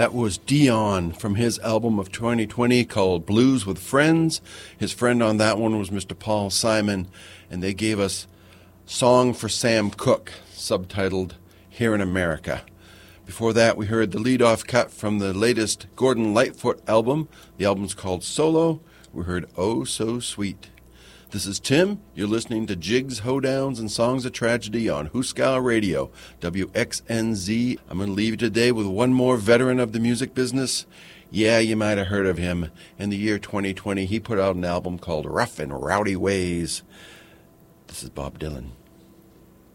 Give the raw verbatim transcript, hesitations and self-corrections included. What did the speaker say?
That was Dion from his album of twenty twenty called Blues with Friends. His friend on that one was Mister Paul Simon, and they gave us Song for Sam Cooke, subtitled Here in America. Before that, we heard the lead-off cut from the latest Gordon Lightfoot album. The album's called Solo. We heard Oh So Sweet. This is Tim. You're listening to Jigs, Hoedowns, and Songs of Tragedy on Hooskow Radio, W X N Z. I'm going to leave you today with one more veteran of the music business. Yeah, you might have heard of him. In the year twenty twenty, he put out an album called Rough and Rowdy Ways. This is Bob Dylan.